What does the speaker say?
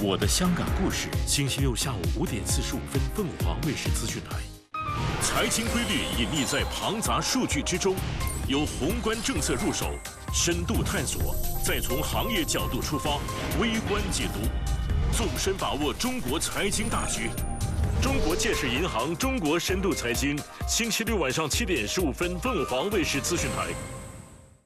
我的香港故事，星期六下午5点45分，凤凰卫视资讯台。财经规律隐匿在庞杂数据之中，由宏观政策入手，深度探索，再从行业角度出发，微观解读，纵深把握中国财经大局。中国建设银行中国深度财经，星期六晚上7点15分，凤凰卫视资讯台。